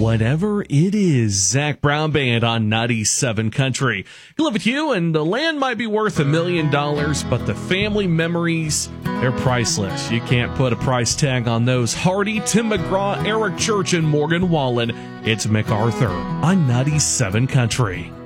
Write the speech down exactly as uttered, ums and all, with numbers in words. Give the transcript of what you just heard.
Whatever it is, Zach Brown Band on ninety-seven Country. I live with you, and the land might be worth a million dollars, but the family memories, they're priceless. You can't put a price tag on those. Hardy, Tim McGraw, Eric Church, and Morgan Wallen. It's MacArthur on ninety-seven Country.